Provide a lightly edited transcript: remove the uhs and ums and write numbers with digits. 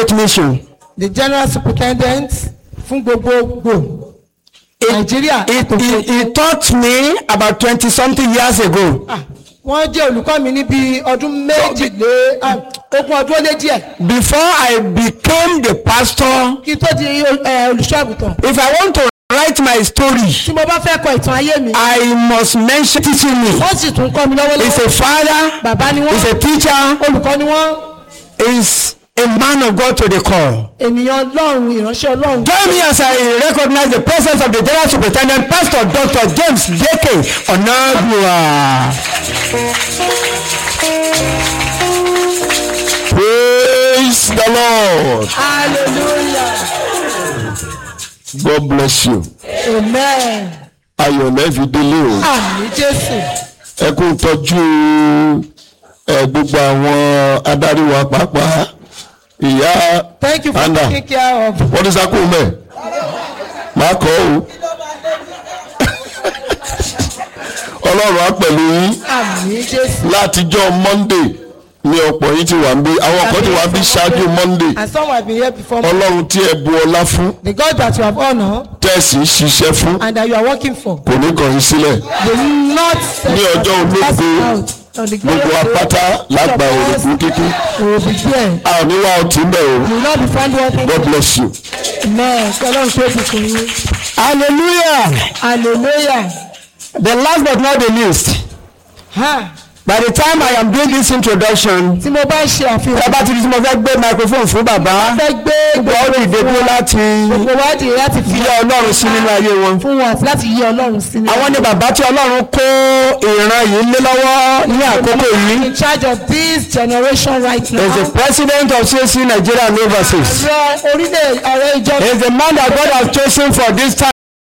State Mission. The general superintendent fún gbogbogbò Nigeria. He taught me about 20-something years ago. Wọ́n jẹ́ olùkọ́ mi ní bí ọdún ogún ọdún ó lé díẹ̀. Before I became the pastor, Kí tó di olùṣọ́àgùtàn. if I want to write my story, Tí mo bá fẹ́ kọ ìtàn ayé mi. I must mention teaching me. Wọ́n sì tún kọ́ mi lọ́wọ́lọ́wọ́. He's a father. Bàbá ni wọ́n. He's a teacher. Olùkọ́ ni wọ́n. He's a man of God to the core. Ènìyàn Ọlọ́run, ìránṣẹ́ Ọlọ́run. Join me as I recognize the presence of the General Superintendent, Pastor Dr. James Deke Onagua. Praise the Lord. Hallelujah. God bless you. Amen. Ayọ̀ lẹ́fi délé o. Àmín Jésù. Ẹ kú tọ́jú gbogbo àwọn adarí wa pàápàá. Ìyá Thank you for Anna. taking care of. Wọ́n ti sákò mẹ́. Máa kọ́ o. Ọlọ́run á pẹ̀lú yín. Àmín Jésù. Látijọ́ Monday ni ọ̀pọ̀ yín ti wà ń bí. Àwọn kan ti wà ń bí ṣáájú Monday. And some have been here before. Ọlọ́run tí ẹ bu ọlá fún. The God that you have honored Tẹ̀sí ṣiṣẹ́ fún. and that you are working for. Kò ní kàn yín sílẹ̀. They will not Ní ọjọ́ ológo. Gbogbo apáta lágbà òrùkú kíkí. will be there. A ò ní wá ọtí mbẹ́ o. You will not be found working. God bless you. Amen. Ọlọ́run tó fi kún yín. Hallelujah. Hallelujah. The last but not the least, by the time I am doing this introduction, Tí mo bá ṣe àfihàn. bàbá ti di tí mo fẹ́ gbé microphone fún bàbá, Fẹ́ gbé gbọ́dọ̀ ìdẹ́kun láti gbogbo wádìí láti fi yẹ Ọlọ́run sí nínú ayé wọn. fún wọn àti láti yí Ọlọ́run sí. Àwọn ni bàbá tí Ọlọ́run kó ìran yìí lé lọ́wọ́ ní àkókò yìí. In charge of this generation right now. He is the president of CAC Nigeria and overseas. Ààrẹ ìjọ. He is the man that God has chosen for this time